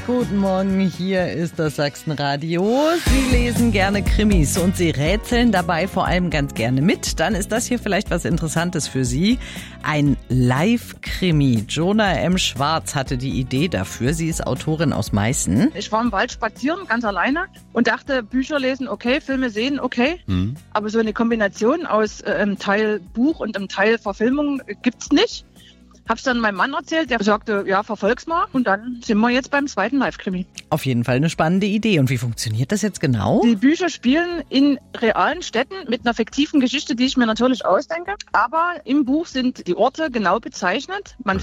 Guten Morgen, hier ist das Sachsenradio. Sie lesen gerne Krimis und Sie rätseln dabei vor allem ganz gerne mit. Dann ist das hier vielleicht was Interessantes für Sie. Ein Live-Krimi. Jona M. Schwarz hatte die Idee dafür. Sie ist Autorin aus Meißen. Ich war im Wald spazieren, ganz alleine und dachte, Bücher lesen, okay, Filme sehen, okay. Aber so eine Kombination aus einem Teil Buch und einem Teil Verfilmung gibt's nicht. Hab's dann meinem Mann erzählt, der sagte, ja, verfolg's mal. Und dann sind wir jetzt beim zweiten Live-Krimi. Auf jeden Fall eine spannende Idee. Und wie funktioniert das jetzt genau? Die Bücher spielen in realen Städten mit einer fiktiven Geschichte, die ich mir natürlich ausdenke. Aber im Buch sind die Orte genau bezeichnet. Man